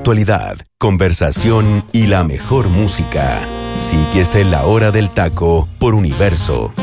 actualidad, conversación y la mejor música. Sigues en La Hora del Taco por Universo.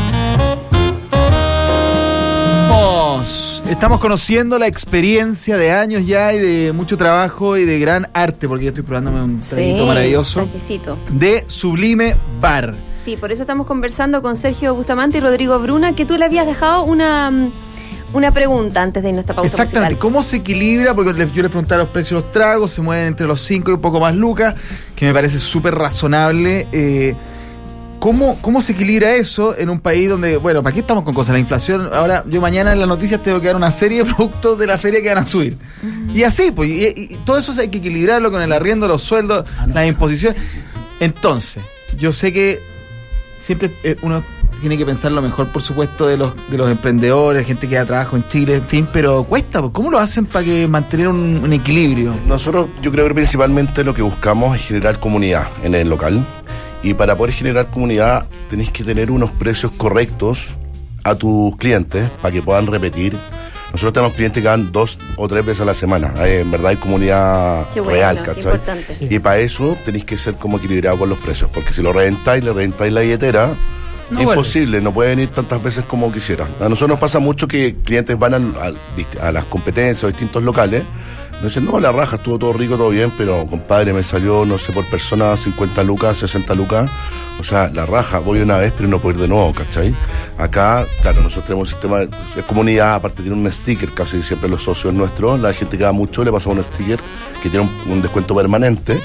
Estamos conociendo la experiencia de años ya y de mucho trabajo y de gran arte, porque yo estoy probándome un traguito maravilloso exquisito de Sublime Bar. Sí, por eso estamos conversando con Sergio Bustamante y Rodrigo Bruna, que tú le habías dejado una pregunta antes de irnos a esta pausa Exactamente, musical. ¿Cómo se equilibra? Porque yo les preguntaba los precios de los tragos, se mueven entre los 5 y un poco más lucas, que me parece súper razonable. ¿Cómo se equilibra eso en un país donde, bueno, ¿para qué estamos con cosas? La inflación, ahora yo mañana en las noticias tengo que dar una serie de productos de la feria que van a subir. Y así, pues, y todo eso hay que equilibrarlo con el arriendo, los sueldos, las imposiciones. Entonces, yo sé que siempre uno tiene que pensar lo mejor, por supuesto, de los emprendedores, gente que da trabajo en Chile, en fin, pero cuesta. ¿Cómo lo hacen para que mantener un equilibrio? Nosotros, yo creo que principalmente lo que buscamos es generar comunidad en el local. Y para poder generar comunidad tenés que tener unos precios correctos a tus clientes para que puedan repetir. Nosotros tenemos clientes que van 2 o 3 veces a la semana. En verdad hay comunidad real, ¿cachai? Sí. Y para eso tenéis que ser como equilibrado con los precios, porque si le reventáis la billetera, no imposible, vuelve. No pueden ir tantas veces como quisieran. A nosotros nos pasa mucho que clientes van a las competencias o distintos locales. Nos dicen, no, la raja, estuvo todo rico, todo bien, pero compadre, me salió, no sé, por persona 50 lucas, 60 lucas. O sea, la raja, voy una vez, pero no puedo ir de nuevo, ¿cachai? Acá, claro, nosotros tenemos un sistema de comunidad, aparte tiene un sticker, casi siempre los socios nuestros, la gente que va mucho, le pasamos un sticker que tiene un descuento permanente.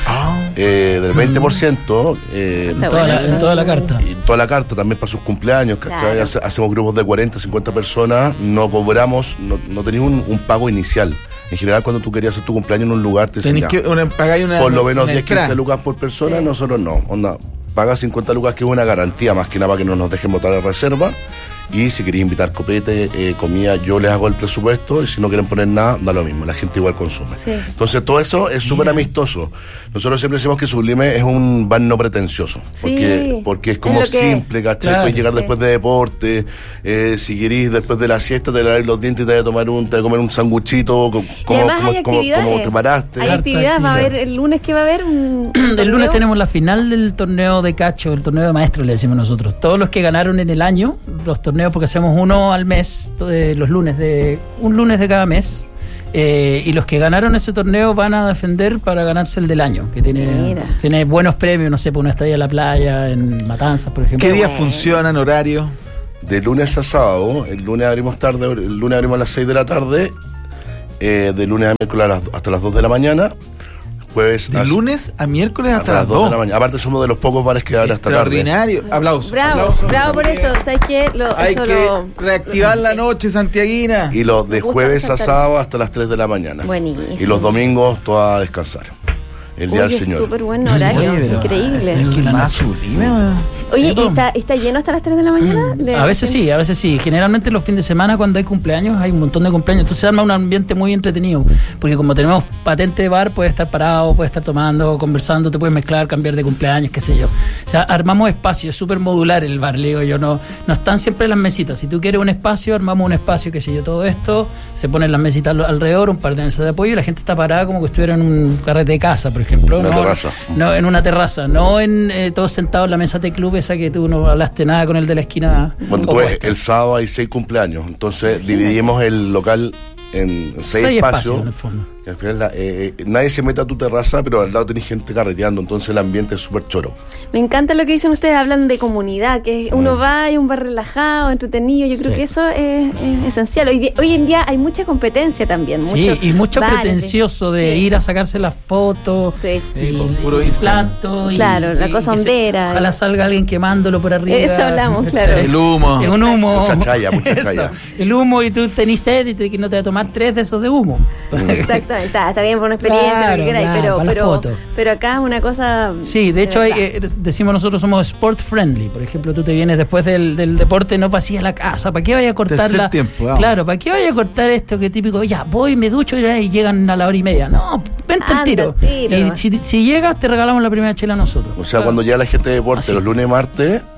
Del 20% en toda la carta. Y toda la carta también para sus cumpleaños, ¿cachai? Claro. Hacemos grupos de 40, 50 personas, no cobramos, no tenéis un pago inicial. En general, cuando tú querías hacer tu cumpleaños en un lugar, te decían, por lo menos 10, 15 lucas por persona. Sí. Nosotros no, paga 50 lucas, que es una garantía más que nada para que no nos dejen botar la reserva. Y si queréis invitar copete, comida, yo les hago el presupuesto, y si no quieren poner nada, da lo mismo, la gente igual consume. Sí. Entonces todo eso es súper amistoso. Nosotros siempre decimos que Sublime es un bar no pretencioso, porque es como simple, ¿cachai? Claro. Puedes llegar después de deporte, si querís después de la siesta te lavar los dientes y te vas a comer un sanguchito como te paraste. Hay actividades, va a haber el lunes, que va a haber el lunes tenemos la final del torneo de cacho, el torneo de maestros, le decimos nosotros. Todos los que ganaron en el año, los torneos, porque hacemos uno al mes, los lunes un lunes de cada mes, y los que ganaron ese torneo van a defender para ganarse el del año, que tiene buenos premios, no sé, por una estadía a la playa en Matanzas, por ejemplo. ¿Qué días funcionan, horario? De lunes a sábado. El lunes abrimos tarde, el lunes abrimos a las 6 de la tarde, de lunes a miércoles hasta las 2 de la mañana. De lunes a miércoles hasta las 2 de la mañana. Aparte somos de los pocos bares que abren hasta tarde. Extraordinario. Aplausos. Bravo por eso. ¿Sabes qué? Hay que reactivar la noche santiaguina. Y los de jueves a sábado hasta las 3 de la mañana. Buenísimo. Y los domingos todos a descansar. El día del Señor. Súper buen horario, increíble. Oye, ¿está lleno hasta las 3 de la mañana? A veces sí. Generalmente los fines de semana, cuando hay cumpleaños, hay un montón de cumpleaños. Entonces se arma un ambiente muy entretenido. Porque como tenemos patente de bar, puedes estar parado, puedes estar tomando, conversando, te puedes mezclar, cambiar de cumpleaños, qué sé yo. O sea, armamos espacio, es súper modular el bar, le digo yo. No están siempre las mesitas. Si tú quieres un espacio, armamos un espacio, qué sé yo, todo esto. Se ponen las mesitas alrededor, un par de mesas de apoyo, y la gente está parada como que estuviera en un carrete de casa, por ejemplo. No, en una terraza, no en todos sentados en la mesa de club, esa que tú no hablaste nada con el de la esquina. Bueno, tú ves, el sábado hay 6 cumpleaños, entonces dividimos el local en 6 espacios. En el fondo. Y al final nadie se mete a tu terraza, pero al lado tenés gente carreteando, entonces el ambiente es súper choro. Me encanta lo que dicen ustedes, hablan de comunidad, que uno va y un bar relajado, entretenido. Yo creo que eso es esencial. Hoy en día hay mucha competencia también. Mucho pretencioso de ir a sacarse las fotos, puro plato, claro, la cosa hondera. Ojalá salga alguien quemándolo por arriba. Eso hablamos, claro. El humo. Es un humo. Mucha chaya. El humo, y tú tenés sed y que no te vas a tomar 3 de esos de humo. Exacto. Está bien por una experiencia, lo que queráis, pero acá es una cosa. Sí, de hecho, decimos nosotros somos sport friendly. Por ejemplo, tú te vienes después del deporte, no pasías a la casa. ¿Para qué vaya a cortarla? Claro, ¿para qué vaya a cortar esto que típico? Ya, voy, me ducho y llegan a la hora y media. No, vente al tiro. Y si llegas, te regalamos la primera chela a nosotros. O sea, cuando llega la gente de deporte los lunes y martes,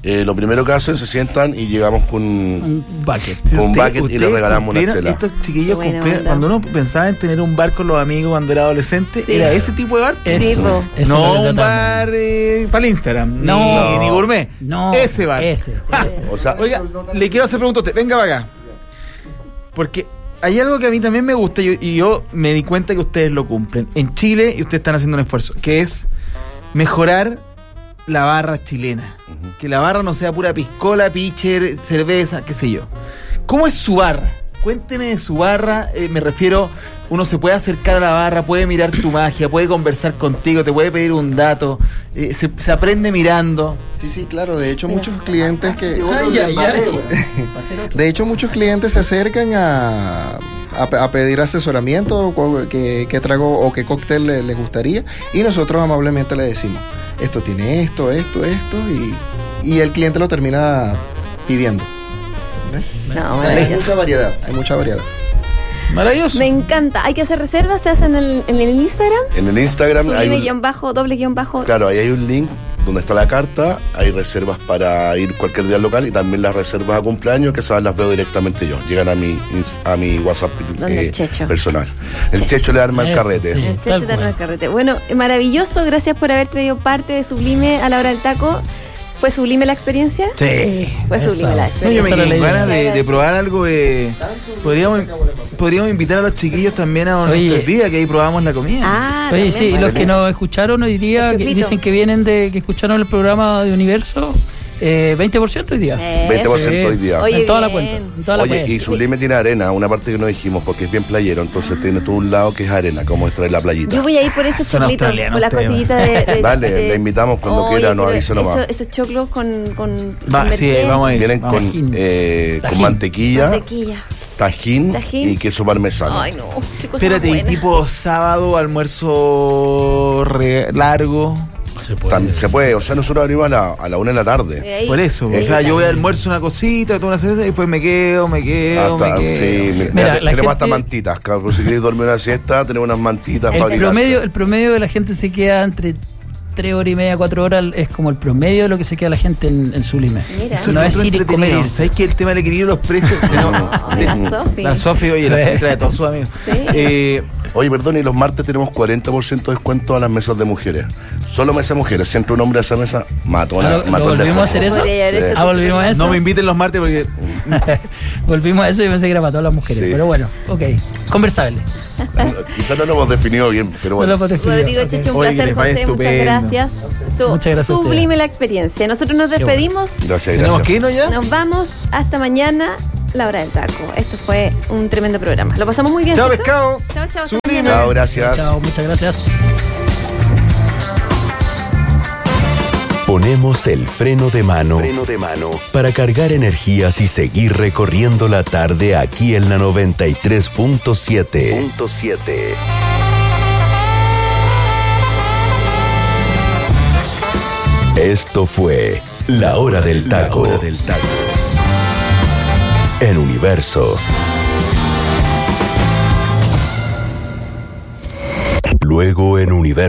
Lo primero que hacen, se sientan y llegamos con Un bucket. un bucket y le regalamos una chela. Estos chiquillos Qué buena cumplieron, onda. cuando uno pensaba en tener un bar con los amigos cuando era adolescente, Sí. era ese tipo de bar. Eso, po. eso es lo No que un tratamos. bar para el Instagram, No. ni gourmet. No, ese bar. ese. O sea, Oiga, le quiero hacer preguntas a usted. Venga para acá. Porque hay algo que a mí también me gusta y yo me di cuenta que ustedes lo cumplen. En Chile, y ustedes están haciendo un esfuerzo, que es mejorar la barra chilena. Que la barra no sea pura piscola, pitcher, cerveza, qué sé yo. ¿Cómo es su barra? Cuénteme de su barra. Me refiero, uno se puede acercar a la barra, puede mirar tu magia, puede conversar contigo, te puede pedir un dato. Se aprende mirando. Sí, claro. De hecho, muchos clientes que... Ay, ay, ay. Va a ser otro. De hecho, muchos clientes se acercan a pedir asesoramiento, o qué trago o qué cóctel les gustaría, y nosotros amablemente le decimos, esto tiene esto, y el cliente lo termina pidiendo. ¿Ves? No, O sea, hay maravilloso. mucha variedad. Maravilloso. Me encanta. Hay que hacer reservas, se hacen en el Instagram. en el Instagram hay Sublime un, guión bajo, doble guión bajo. claro, ahí hay un link donde está la carta, hay reservas para ir cualquier día al local y también las reservas a cumpleaños, que esas las veo directamente yo. Llegan a mi WhatsApp ¿Dónde el Checho? personal. El Checho le arma el Eso, carrete. sí. El Tal Checho cual. Terno del Carrete. Bueno, maravilloso. Gracias por haber traído parte de Sublime a la hora del taco. ¿Fue sublime la experiencia? Sí. Fue Eso. sublime la No, experiencia. yo me Esa quedé era con la ganas idea. de probar algo de... Podríamos invitar a los chiquillos también a Oye. nuestros días, que ahí probamos la comida. Ah, Oye, también, sí, y bueno. los que nos escucharon hoy día, El que choclito. dicen que vienen que escucharon el programa de Universo, 20% hoy día. 20% hoy día. Oye, en toda la bien. cuenta. En toda la Oye, cuenta. y Sublime tiene arena, una parte que no dijimos, porque es bien playero, entonces tiene todo un lado que es arena, como extraer la playita. Yo voy a ir por esos Son choclitos, australianos por las ustedes, pastillitas de... Dale, le invitamos cuando quiera, nos pero avise nomás. Esos choclos con Va, sí, merquén, vamos a ir. Vienen vamos. con, Tajín. con Tajín. mantequilla, mantequilla. tajín Tajín. y queso parmesano. Ay, no, qué cosa Espérate, y buena. tipo sábado, almuerzo largo. Se puede, o sea, nosotros abrimos a la 1 de la tarde. Ahí. Por eso, Sí, o sea, yo voy a también. almuerzo una cosita, tomo una cerveza y después me quedo. Sí, Mira, mira, la tenemos gente- hasta mantitas, cabrón. Si queréis dormir una siesta, tenemos unas mantitas para El promedio de la gente se queda entre 3 horas y media, 4 horas, es como el promedio de lo que se queda la gente en Sublime. Mira. Eso No es ir y entretenido. comer. ¿Sabes que el tema del equilibrio de los precios? La Sofi. La Sofi, oye, la Sofi trae todos sus amigos. Sí. Oye, perdón, y los martes tenemos 40% de descuento a las mesas de mujeres. Solo mesas de mujeres. Si entra un hombre a esa mesa, mato ¿Lo volvimos a hacer eso? Podría haber hecho Volvimos a eso. No me inviten los martes porque Volvimos a eso y pensé que era para todas las mujeres. Sí. Pero bueno, ok. Conversable. Quizás no lo hemos definido bien, pero No bueno. lo hemos definido. Rodrigo Ok. Checho, un Oye, que placer, les vaya José, muchas estupendo. gracias. Estuvo Muchas gracias a sublime ustedes. la experiencia. Nosotros nos despedimos. Gracias, tenemos gracias. que irnos ya. Nos vamos hasta mañana, la hora del taco. Esto fue un tremendo programa. Lo pasamos muy bien. Chao, ¿cierto? pescado. Chao, chao. Hasta Sublime. mañana. Chao, gracias. Chao, muchas gracias. Ponemos el freno de mano para cargar energías y seguir recorriendo la tarde aquí en la 93.7. Esto fue La Hora del Taco. En Universo. Luego en Universo.